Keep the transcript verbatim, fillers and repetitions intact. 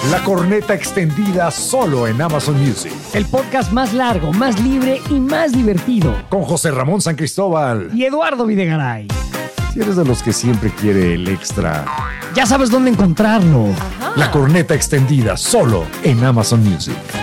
La corneta extendida solo en Amazon Music. El podcast más largo, más libre y más divertido. Con José Ramón San Cristóbal y Eduardo Videgaray. Si eres de los que siempre quiere el extra, ya sabes dónde encontrarlo. Ajá. La corneta extendida solo en Amazon Music.